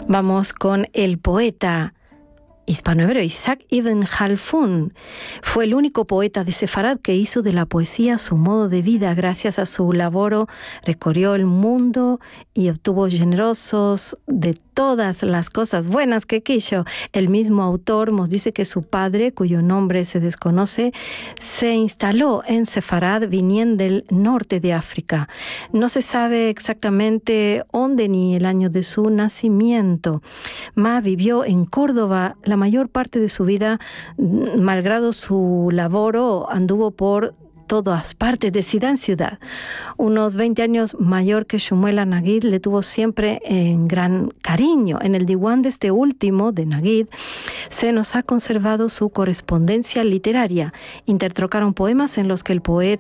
Vamos con el poeta hispanohebreo Isaac Ibn Khalfun. Fue el único poeta de Sefarad que hizo de la poesía su modo de vida. Gracias a su labor recorrió el mundo y obtuvo generosos de todas las cosas buenas que quiso. El mismo autor nos dice que su padre, cuyo nombre se desconoce, se instaló en Sefarad viniendo del norte de África. No se sabe exactamente dónde ni el año de su nacimiento. Ma vivió en Córdoba la mayor parte de su vida. Malgrado su labor, anduvo por todas partes, de ciudad en ciudad. Unos 20 años mayor que Shmuel Nagid, le tuvo siempre en gran cariño. En el diwan de este último, de Nagid, se nos ha conservado su correspondencia literaria. Intertrocaron poemas en los que el poeta